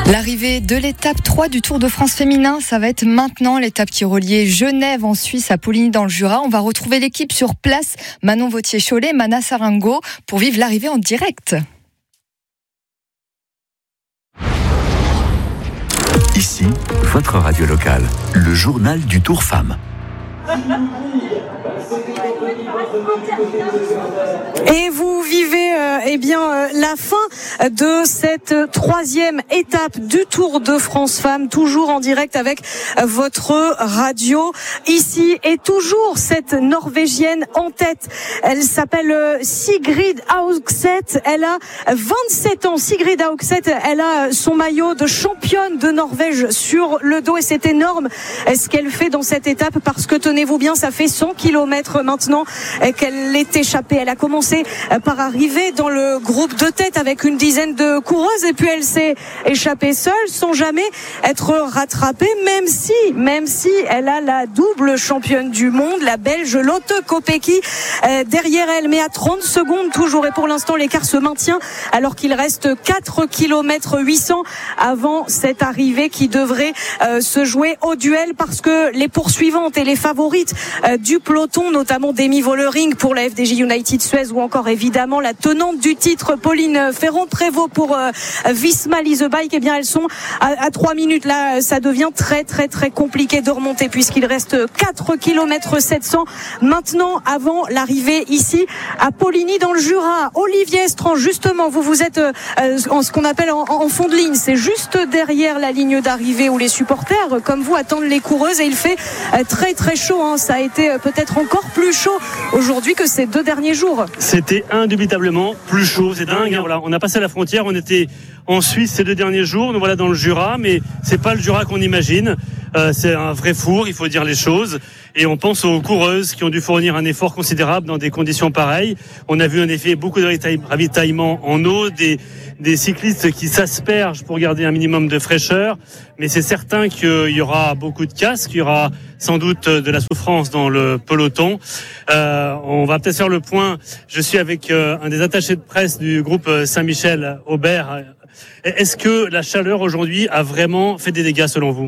L'arrivée de l'étape 3 du Tour de France féminin, ça va être maintenant l'étape qui reliait Genève en Suisse à Poligny dans le Jura. On va retrouver l'équipe sur place, Manon Vauthier-Cholet, Mana Saringo, pour vivre l'arrivée en direct. Ici, votre radio locale, le journal du Tour Femmes. Et vous vivez la fin de cette troisième étape du Tour de France Femmes, toujours en direct avec votre radio. Ici est toujours cette Norvégienne en tête. Elle s'appelle Sigrid Augseth. Elle a 27 ans. Sigrid Augseth, elle a son maillot de championne de Norvège sur le dos et c'est énorme ce qu'elle fait dans cette étape parce que tenez-vous bien, ça fait 100 km maintenant qu'elle est échappée. Elle a commencé par arriver dans le groupe de tête avec une dizaine de coureuses et puis elle s'est échappée seule sans jamais être rattrapée, même si elle a la double championne du monde, la Belge Lotte Kopecky derrière elle, mais à 30 secondes toujours, et pour l'instant l'écart se maintient alors qu'il reste 4 km 800 avant cette arrivée qui devrait se jouer au duel, parce que les poursuivantes et les favorites du peloton, notamment Demi Vollering pour la FDJ United Suez ou encore évidemment la tenante du titre Pauline Ferrand-Prévot pour Visma Lease Bike, eh bien elles sont à 3 minutes. Là ça devient très compliqué de remonter puisqu'il reste 4 km 700 maintenant avant l'arrivée ici à Poligny dans le Jura. Olivier Estrange, justement, vous êtes en ce qu'on appelle en fond de ligne, c'est juste derrière la ligne d'arrivée où les supporters comme vous attendent les coureuses et il fait très chaud, hein. Ça a été peut-être encore plus chaud aujourd'hui que ces 2 derniers jours. C'était indubitablement plus chaud, c'est dingue, hein. Voilà, on a passé la frontière, on était en Suisse ces 2 derniers jours, nous voilà dans le Jura, mais c'est pas le Jura qu'on imagine. C'est un vrai four, il faut dire les choses. Et on pense aux coureuses qui ont dû fournir un effort considérable dans des conditions pareilles. On a vu en effet beaucoup de ravitaillement en eau, des cyclistes qui s'aspergent pour garder un minimum de fraîcheur. Mais c'est certain qu'il y aura beaucoup de casques, il y aura sans doute de la souffrance dans le peloton. On va peut-être faire le point. Je suis avec un des attachés de presse du groupe Saint-Michel, Aubert. Est-ce que la chaleur aujourd'hui a vraiment fait des dégâts selon vous ?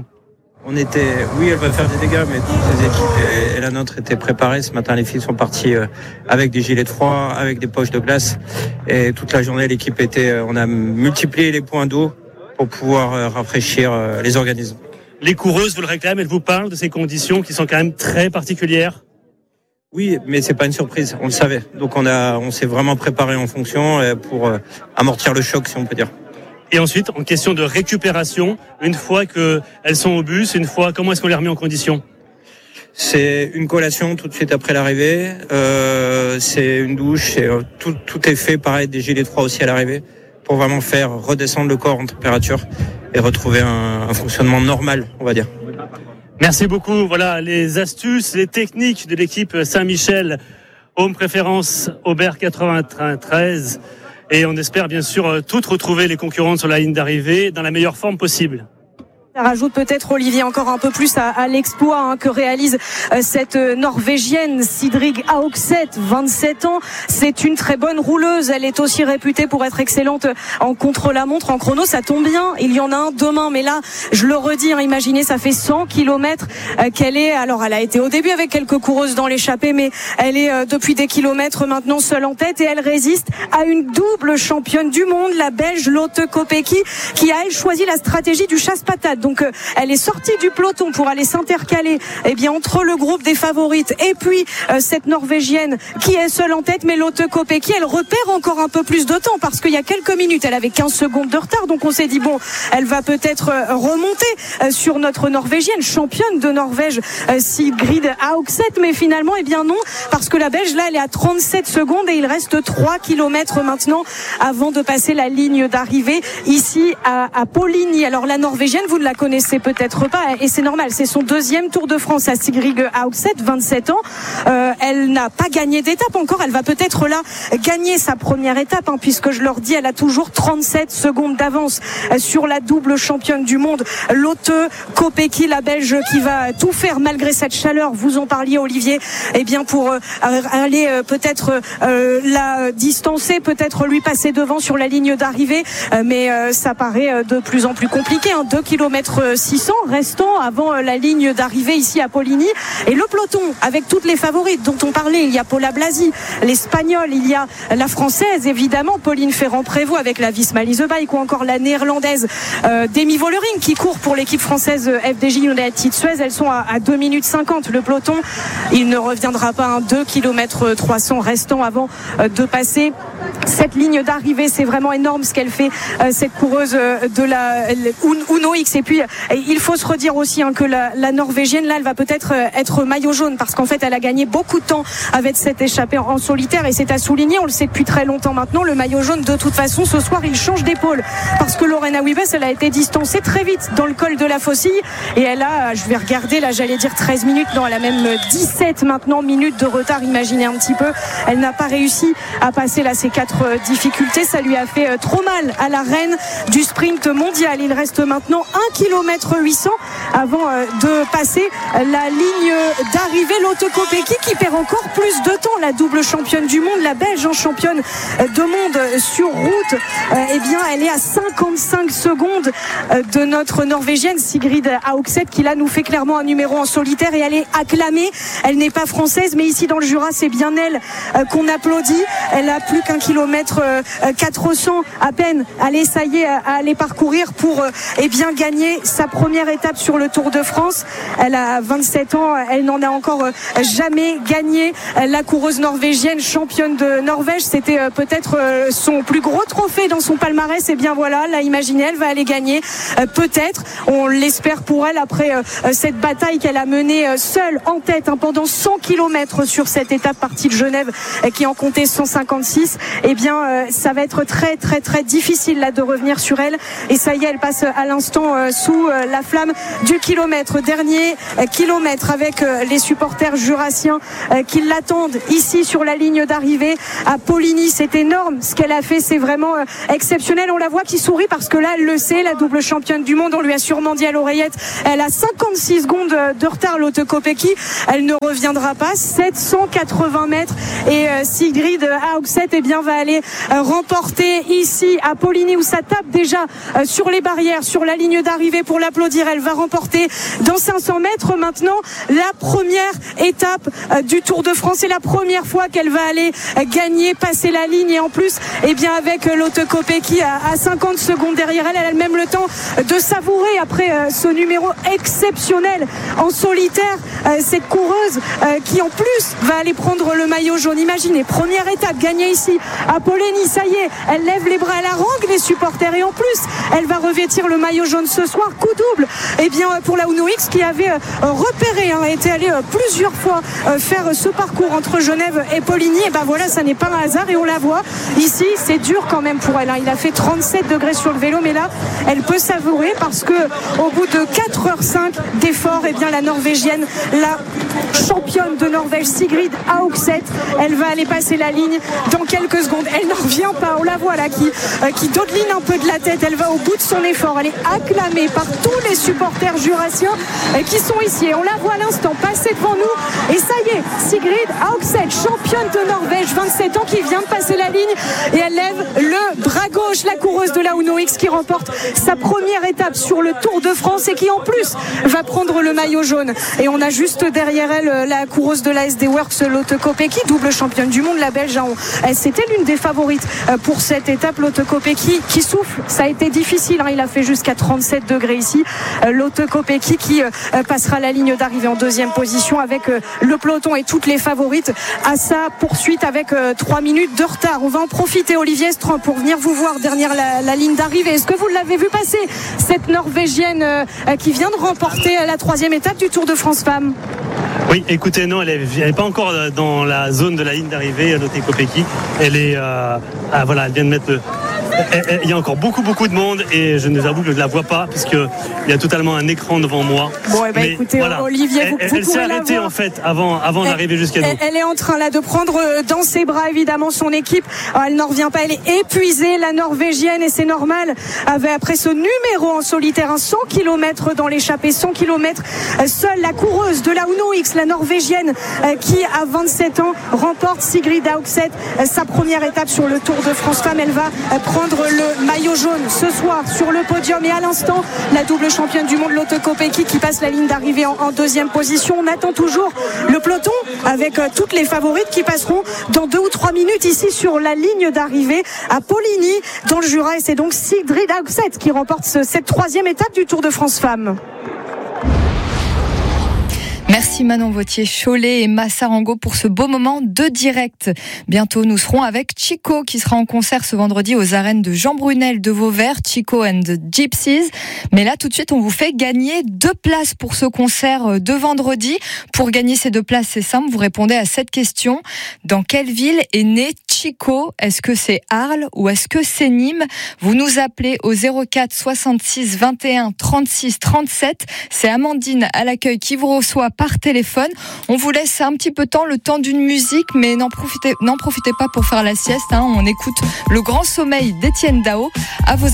Oui, elle va faire des dégâts, mais toutes les équipes et la nôtre étaient préparées. Ce matin, les filles sont parties avec des gilets de froid, avec des poches de glace. Et toute la journée, on a multiplié les points d'eau pour pouvoir rafraîchir les organismes. Les coureuses vous le réclament, elles vous parlent de ces conditions qui sont quand même très particulières. Oui, mais c'est pas une surprise, on le savait. Donc on s'est vraiment préparé en fonction pour amortir le choc, si on peut dire. Et ensuite, en question de récupération, une fois qu'elles sont au bus, comment est-ce qu'on les remet en condition ? C'est une collation tout de suite après l'arrivée, c'est une douche, tout est fait, pareil, des gilets de froid aussi à l'arrivée, pour vraiment faire redescendre le corps en température et retrouver un fonctionnement normal, on va dire. Merci beaucoup. Voilà les astuces, les techniques de l'équipe Saint-Michel, Home Préférence Aubert 93. Et on espère bien sûr toutes retrouver les concurrentes sur la ligne d'arrivée dans la meilleure forme possible. Ça rajoute peut-être, Olivier, encore un peu plus à l'exploit que réalise cette Norvégienne Sigrid Augseth, 27 ans. C'est une très bonne rouleuse. Elle est aussi réputée pour être excellente en contre-la-montre, en chrono. Ça tombe bien, il y en a un demain. Mais là, je le redis, imaginez, ça fait 100 km qu'elle est. Alors, elle a été au début avec quelques coureuses dans l'échappée, mais elle est depuis des kilomètres maintenant seule en tête et elle résiste à une double championne du monde, la Belge Lotte Kopecky, qui a, elle, choisi la stratégie du chasse-patate. Donc elle est sortie du peloton pour aller s'intercaler entre le groupe des favorites et puis cette Norvégienne qui est seule en tête, mais Lotte Kopecky, elle repère encore un peu plus de temps parce qu'il y a quelques minutes elle avait 15 secondes de retard, donc on s'est dit elle va peut-être remonter sur notre Norvégienne, championne de Norvège Sigrid Augseth, mais finalement non, parce que la Belge là elle est à 37 secondes et il reste 3 km maintenant avant de passer la ligne d'arrivée ici à Poligny. Alors la Norvégienne, vous ne la connaissez peut-être pas, et c'est normal, c'est son deuxième Tour de France à Sigrid Haugset, 27 ans. Elle n'a pas gagné d'étape encore, elle va peut-être là gagner sa première étape, puisque je leur dis, elle a toujours 37 secondes d'avance sur la double championne du monde, Lotte Kopecky, la Belge, qui va tout faire malgré cette chaleur. Vous en parliez, Olivier, pour aller peut-être la distancer, peut-être lui passer devant sur la ligne d'arrivée, mais ça paraît de plus en plus compliqué. 2 km 600 restant avant la ligne d'arrivée ici à Poligny, et le peloton avec toutes les favorites dont on parlait. Il y a Paula Blasi, l'Espagnole, il y a la Française évidemment, Pauline Ferrand-Prévot avec la Visma Lease Bike, ou encore la Néerlandaise Demi Vollering qui court pour l'équipe française FDJ United Suez. Elles sont à 2 minutes 50. Le peloton, il ne reviendra pas. 2 km 300 restant avant de passer cette ligne d'arrivée. C'est vraiment énorme ce qu'elle fait, cette coureuse de la Uno X. Et puis il faut se redire aussi que la Norvégienne, là, elle va peut-être être maillot jaune, parce qu'en fait elle a gagné beaucoup de temps avec cette échappée en solitaire, et c'est à souligner, on le sait depuis très longtemps maintenant, le maillot jaune de toute façon ce soir il change d'épaule, parce que Lorena Wiebes, elle a été distancée très vite dans le col de la Faucille, et elle a, je vais regarder là, j'allais dire 13 minutes, non, elle a même 17 maintenant minutes de retard, imaginez un petit peu. Elle n'a pas réussi à passer là ces 4 difficultés, ça lui a fait trop mal à la reine du sprint mondial. Il reste maintenant 1 km 800 avant de passer la ligne d'arrivée. Lotte Kopecky qui perd encore plus de temps, la double championne du monde, la Belge championne de monde sur route, elle est à 55 secondes de notre Norvégienne Sigrid Haugset, qui là nous fait clairement un numéro en solitaire, et elle est acclamée. Elle n'est pas française, mais ici dans le Jura c'est bien elle qu'on applaudit. Elle a plus qu'un kilomètre 400 à peine. Allez, ça y est, à aller parcourir pour gagner sa première étape sur le Tour de France. Elle a 27 ans, elle n'en a encore jamais gagné. La coureuse norvégienne, championne de Norvège, c'était peut-être son plus gros trophée dans son palmarès. Et bien voilà, là, imaginez, elle va aller gagner, peut-être, on l'espère pour elle, après cette bataille qu'elle a menée seule en tête pendant 100 km sur cette étape partie de Genève qui en comptait 156. Ça va être très très très difficile là de revenir sur elle, et ça y est, elle passe à l'instant sous la flamme du kilomètre, dernier kilomètre, avec les supporters jurassiens qui l'attendent ici sur la ligne d'arrivée à Poligny. C'est énorme ce qu'elle a fait, c'est vraiment exceptionnel. On la voit qui sourit parce que là elle le sait, la double championne du monde, on lui a sûrement dit à l'oreillette, elle a 56 secondes de retard, Lotte Kopecky, elle ne reviendra pas. 780 mètres, et Sigrid Haugset va aller remporter ici à Poligny, où ça tape déjà sur les barrières, sur la ligne d'arrivée pour l'applaudir. Elle va remporter dans 500 mètres maintenant la première étape du Tour de France. C'est la première fois qu'elle va aller gagner, passer la ligne, et en plus avec Lotte Kopecky à 50 secondes derrière elle, elle a même le temps de savourer après ce numéro exceptionnel en solitaire, cette coureuse qui en plus va aller prendre le maillot jaune. Imaginez, première étape gagnée ici à Poligny, ça y est, elle lève les bras, elle harangue les supporters, et en plus elle va revêtir le maillot jaune ce soir. Coup double pour la Uno X, qui avait repéré, était allée plusieurs fois faire ce parcours entre Genève et Poligny. Et voilà, ça n'est pas un hasard, et on la voit ici, c'est dur quand même pour elle, il a fait 37 degrés sur le vélo, mais là elle peut savourer, parce que au bout de 4h05 d'effort, la Norvégienne, la championne de Norvège Sigrid Haugset, elle va aller passer la ligne dans quelques secondes. Elle n'en revient pas, on la voit là qui dodeline un peu de la tête, elle va au bout de son effort, elle est acclamée par tous les supporters jurassiens qui sont ici, et on la voit à l'instant passer devant nous, et ça y est, Sigrid Haugset, championne de Norvège, 27 ans, qui vient de passer la ligne, et elle lève le bras gauche, la coureuse de la Uno X qui remporte sa première étape sur le Tour de France, et qui en plus va prendre le maillot jaune. Et on a juste derrière elle la coureuse de la SD Works, Lotte Kopecky, double championne du monde, la Belge. C'était l'une des favorites pour cette étape. Lotte Kopecky qui souffle, ça a été difficile, il a fait jusqu'à 37 degrés ici. Lotte Kopecky qui passera la ligne d'arrivée en deuxième position avec le peloton et toutes les favorites à sa poursuite avec 3 minutes de retard. On va en profiter, Olivier Strand, pour venir vous voir derrière la ligne d'arrivée. Est-ce que vous l'avez vu passer, cette Norvégienne qui vient de remporter la 3e étape du Tour de France Femmes? Oui, écoutez, non, elle n'est pas encore dans la zone de la ligne d'arrivée, Lotte Kopecky. Elle est, elle vient de mettre Il y a encore beaucoup de monde et je ne vous avoue que je ne la vois pas puisqu'il y a totalement un écran devant moi. Bon, écoutez, voilà. Olivier, elle s'est arrêtée en fait avant d'arriver jusqu'à nous. Elle est en train là de prendre dans ses bras évidemment son équipe. Elle n'en revient pas, elle est épuisée, la Norvégienne, et c'est normal. Après ce numéro en solitaire, 100 km dans l'échappée, 100 km seule, la coureuse de la Uno X, la Norvégienne, qui à 27 ans remporte, Sigrid Haugset, sa première étape sur le Tour de France Femmes. Elle va prendre le maillot jaune ce soir sur le podium, et à l'instant la double championne du monde Lotte Kopecky qui passe la ligne d'arrivée en deuxième position. On attend toujours le peloton avec toutes les favorites qui passeront dans 2 ou 3 minutes ici sur la ligne d'arrivée à Poligny dans le Jura, et c'est donc Sigrid Haugset qui remporte cette 3e étape du Tour de France Femmes. Merci Manon Vauthier-Cholet et Massa Rango pour ce beau moment de direct. Bientôt, nous serons avec Chico qui sera en concert ce vendredi aux arènes de Jean Brunel de Vauvert, Chico and the Gypsies. Mais là, tout de suite, on vous fait gagner 2 places pour ce concert de vendredi. Pour gagner ces 2 places, c'est simple, vous répondez à cette question. Dans quelle ville est né Chico? Est-ce que c'est Arles ou est-ce que c'est Nîmes? Vous nous appelez au 04 66 21 36 37. C'est Amandine à l'accueil qui vous reçoit par téléphone. On vous laisse un petit peu de temps, le temps d'une musique, mais n'en profitez pas pour faire la sieste. On écoute Le Grand Sommeil d'Étienne Dao. À vos